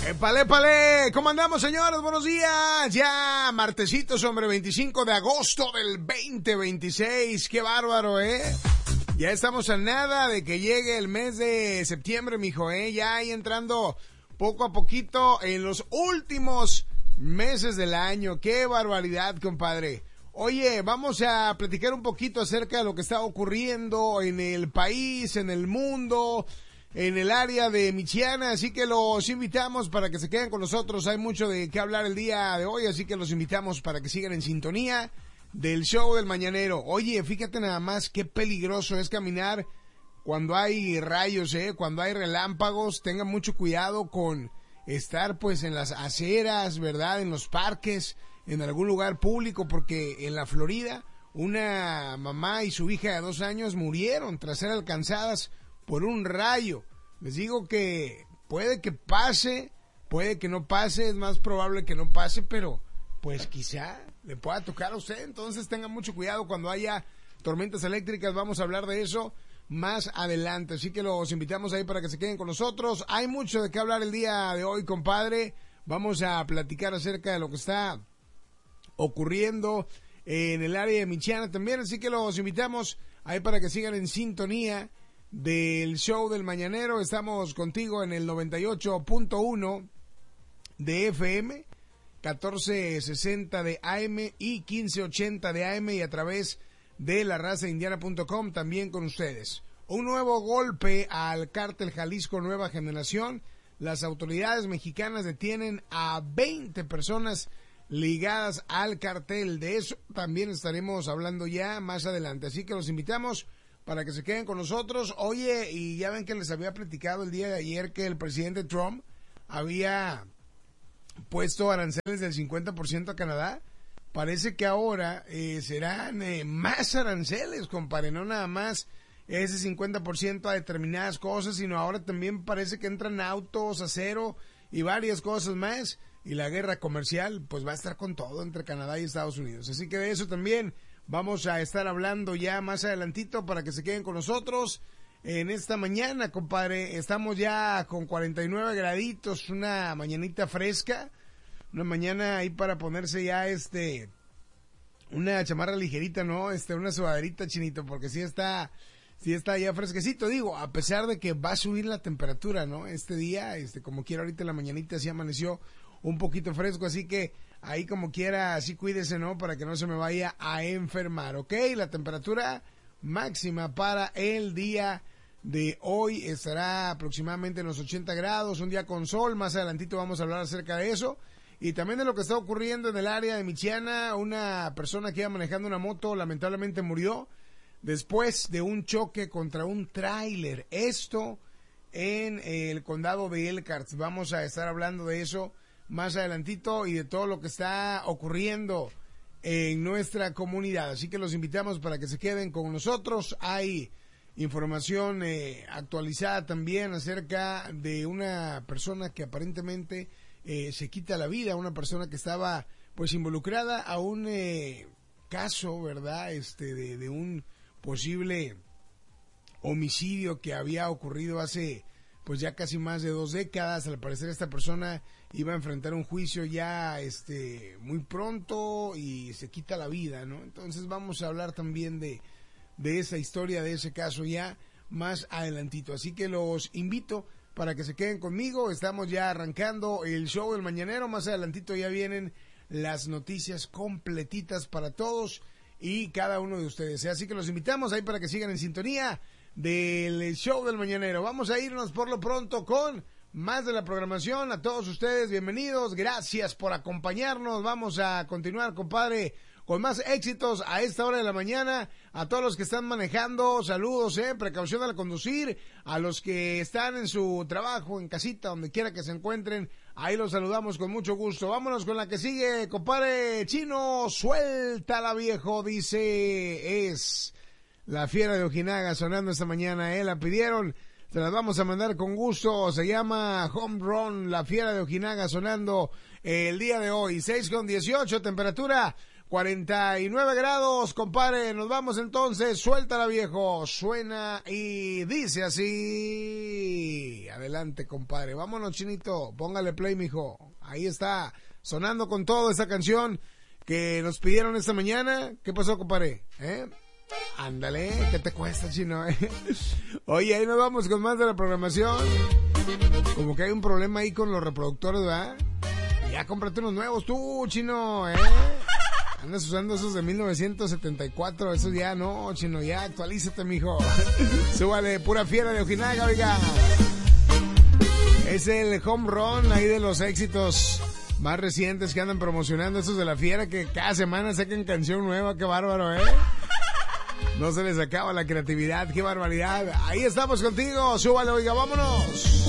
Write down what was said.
Épale, épale, ¿cómo andamos, señores? Buenos días, ya martesitos, hombre, 25 de agosto del 2026, qué bárbaro, ya estamos a nada de que llegue el mes de septiembre, mijo, ya ahí entrando poco a poquito en los últimos meses del año, qué barbaridad, compadre. Oye, vamos a platicar un poquito acerca de lo que está ocurriendo en el país, en el mundo, en el área de Michiana, así que los invitamos para que se queden con nosotros. Hay mucho de qué hablar el día de hoy, así que los invitamos para que sigan en sintonía del show del mañanero. Oye, fíjate nada más qué peligroso es caminar cuando hay rayos, cuando hay relámpagos. Tengan mucho cuidado con estar pues en las aceras, ¿verdad? En los parques, en algún lugar público, porque en la Florida una mamá y su hija de 2 años murieron tras ser alcanzadas por un rayo. Les digo que puede que pase, puede que no pase, es más probable que no pase, pero pues quizá le pueda tocar a usted. Entonces tengan mucho cuidado cuando haya tormentas eléctricas. Vamos a hablar de eso más adelante, así que los invitamos ahí para que se queden con nosotros. Hay mucho de qué hablar el día de hoy, compadre. Vamos a platicar acerca de lo que está ocurriendo en el área de Michiana también, así que los invitamos ahí para que sigan en sintonía del show del mañanero. Estamos contigo en el 98.1 de FM, 1460 de AM y 1580 de AM, y a través de LaRazaIndiana.com también con ustedes. Un nuevo golpe al cártel Jalisco Nueva Generación. Las autoridades mexicanas detienen a 20 personas ligadas al cartel. De eso también estaremos hablando ya más adelante, así que los invitamos para que se queden con nosotros. Oye, y ya ven que les había platicado el día de ayer que el presidente Trump había puesto aranceles del 50% a Canadá. Parece que ahora serán más aranceles, compadre, no nada más ese 50% a determinadas cosas, sino ahora también parece que entran autos, acero y varias cosas más, y la guerra comercial pues va a estar con todo entre Canadá y Estados Unidos. Así que de eso también vamos a estar hablando ya más adelantito para que se queden con nosotros en esta mañana, compadre. Estamos ya con 49 graditos, una mañanita fresca, una mañana ahí para ponerse ya una chamarra ligerita, ¿no? Una sudaderita, Chinito, porque sí está ya fresquecito, digo, a pesar de que va a subir la temperatura, ¿no? Este día, como quiera, ahorita en la mañanita sí amaneció un poquito fresco, así que ahí como quiera, así cuídese, ¿no? Para que no se me vaya a enfermar, ¿ok? La temperatura máxima para el día de hoy estará aproximadamente en los 80 grados, un día con sol. Más adelantito vamos a hablar acerca de eso. Y también de lo que está ocurriendo en el área de Michiana. Una persona que iba manejando una moto lamentablemente murió después de un choque contra un tráiler. Esto en el condado de Elkhart. Vamos a estar hablando de eso más adelantito y de todo lo que está ocurriendo en nuestra comunidad. Así que los invitamos para que se queden con nosotros. Hay información actualizada también acerca de una persona que aparentemente se quita la vida, una persona que estaba pues involucrada a un caso, ¿verdad? De un posible homicidio que había ocurrido hace pues ya casi más de 2 décadas. Al parecer esta persona iba a enfrentar un juicio ya muy pronto y se quita la vida, ¿no? Entonces vamos a hablar también de esa historia, de ese caso ya más adelantito. Así que los invito para que se queden conmigo. Estamos ya arrancando el show del mañanero. Más adelantito ya vienen las noticias completitas para todos y cada uno de ustedes. Así que los invitamos ahí para que sigan en sintonía del show del mañanero. Vamos a irnos por lo pronto con más de la programación. A todos ustedes, bienvenidos. Gracias por acompañarnos. Vamos a continuar, compadre, con más éxitos a esta hora de la mañana. A todos los que están manejando, saludos, precaución al conducir. A los que están en su trabajo, en casita, donde quiera que se encuentren, ahí los saludamos con mucho gusto. Vámonos con la que sigue, compadre Chino, suéltala, viejo. Dice, es la Fiera de Ojinaga sonando esta mañana, la pidieron, se las vamos a mandar con gusto. Se llama Home Run, la Fiera de Ojinaga sonando el día de hoy. 6:18, temperatura 49 grados, compadre. Nos vamos entonces. Suéltala, viejo. Suena y dice así. Adelante, compadre. Vámonos, Chinito. Póngale play, mijo. Ahí está. Sonando con todo esta canción que nos pidieron esta mañana. ¿Qué pasó, compadre? Ándale, ¿qué te cuesta, Chino? Oye, ahí nos vamos con más de la programación. Como que hay un problema ahí con los reproductores, ¿verdad? Ya cómprate unos nuevos tú, Chino, Andas usando esos de 1974, esos ya no, Chino, ya actualízate, mijo. Súbale, pura fiera de Ojinaga, oiga. Es el home run ahí de los éxitos más recientes que andan promocionando estos de la fiera, que cada semana sacan canción nueva. Qué bárbaro, no se les acaba la creatividad, qué barbaridad. Ahí estamos contigo, súbale, oiga, vámonos.